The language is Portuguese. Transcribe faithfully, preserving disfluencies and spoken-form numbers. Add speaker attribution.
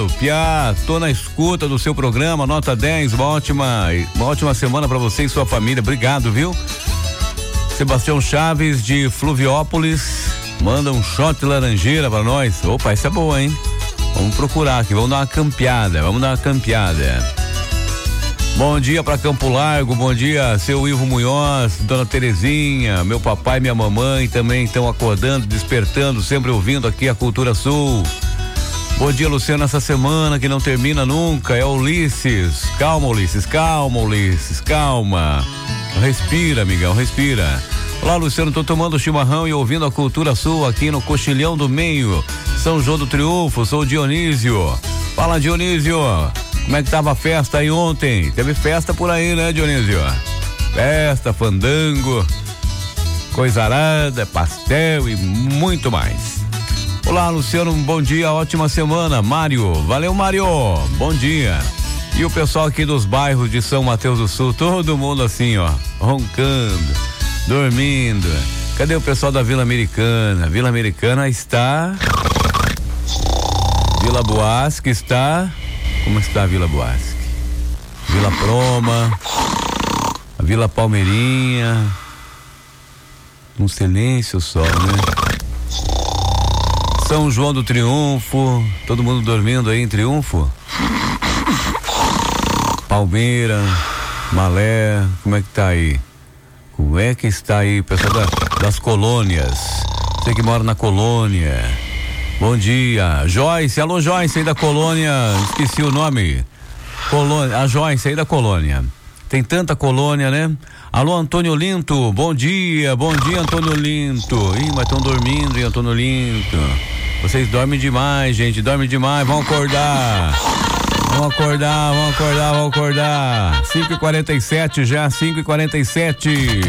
Speaker 1: Obrigado, Piá. Tô na escuta do seu programa, nota dez. Uma ótima, uma ótima semana pra você e sua família. Obrigado, viu? Sebastião Chaves de Fluviópolis manda um shot de laranjeira pra nós. Opa, essa é boa, hein? Vamos procurar aqui, vamos dar uma campeada, vamos dar uma campeada. Bom dia pra Campo Largo, bom dia, seu Ivo Munhoz, dona Terezinha, meu papai e minha mamãe também estão acordando, despertando, sempre ouvindo aqui a Cultura Sul. Bom dia, Luciano, essa semana que não termina nunca, é Ulisses. Calma, Ulisses, calma, Ulisses, calma. Respira, amigão, respira. Olá, Luciano, tô tomando chimarrão e ouvindo a Cultura Sul aqui no Coxilhão do Meio, São João do Triunfo, sou o Dionísio. Fala, Dionísio, como é que tava a festa aí ontem? Teve festa por aí, né, Dionísio? Festa, fandango, coisa arada, pastel e muito mais. Olá, Luciano, um bom dia, ótima semana. Mário, valeu, Mário, bom dia. E o pessoal aqui dos bairros de São Mateus do Sul, todo mundo assim, ó, roncando, dormindo. Cadê o pessoal da Vila Americana? Vila Americana está... Vila Boasque está... Como está a Vila Boasque? Vila Proma, a Vila Palmeirinha, um silêncio só, né? São João do Triunfo, todo mundo dormindo aí em Triunfo? Palmeira, Malé, como é que tá aí? Como é que está aí, pessoal da, das colônias? Você que mora na colônia. Bom dia, Joyce, alô Joyce aí da colônia, esqueci o nome. Colônia, a Joyce aí da colônia. Tem tanta colônia, né? Alô, Antônio Linto, bom dia, bom dia, Antônio Linto. Ih, mas estão dormindo, hein, Antônio Linto? Vocês dormem demais, gente, dormem demais, vão acordar. Vamos acordar, vamos acordar, vamos acordar. cinco e quarenta e sete já, cinco e quarenta e sete.